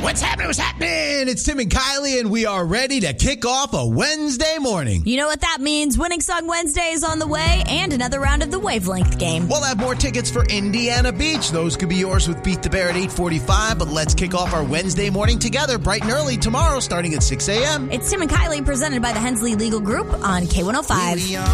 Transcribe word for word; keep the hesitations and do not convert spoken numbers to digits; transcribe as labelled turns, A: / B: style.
A: What's happening? What's happening? It's Tim and Kylie, and we are ready to kick off a Wednesday morning.
B: You know what that means. Winning Song Wednesday is on the way, and another round of the Wavelength game.
A: We'll have more tickets for Indiana Beach. Those could be yours with Beat the Bear at eight forty-five, but let's kick off our Wednesday morning together bright and early tomorrow starting at six a.m.
B: It's Tim and Kylie presented by the Hensley Legal Group on K one oh five.